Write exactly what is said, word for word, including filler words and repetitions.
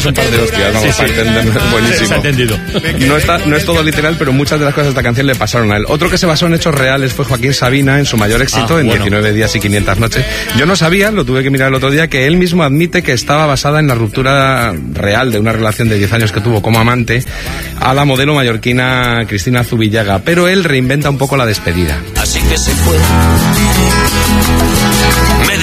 Un par de hostias, vamos, Sí, sí. para entenderlo, es buenísimo. Se ha entendido. No, está, no es todo literal, pero muchas de las cosas de esta canción le pasaron a él. Otro que se basó en hechos reales fue Joaquín Sabina en su mayor éxito, Ah, en bueno. diecinueve días y quinientas noches. Yo no sabía, lo tuve que mirar el otro día, que él mismo admite que estaba basada en la ruptura real de una relación de diez años que tuvo como amante a la modelo mallorquina Cristina Zubillaga, pero él reinventa un poco la despedida. Así que se fue. Me